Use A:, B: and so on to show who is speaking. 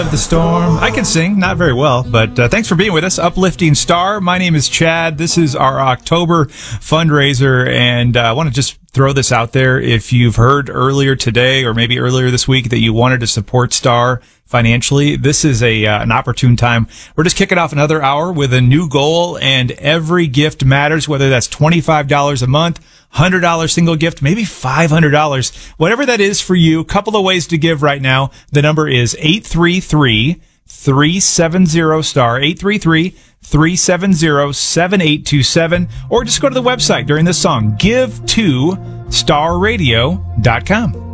A: of the storm. I can sing, not very well, but thanks for being with us. Uplifting Star. My name is Chad. This is our October fundraiser, and I want to just throw this out there. If you've heard earlier today or maybe earlier this week that you wanted to support Star financially, this is an opportune time. We're just kicking off another hour with a new goal, and every gift matters, whether that's $25 a month, $100 single gift, maybe $500, whatever that is for you. Couple of ways to give right now. The number is 833-370-STAR, 833-370-7827, or just go to the website during this song, give to starradio.com.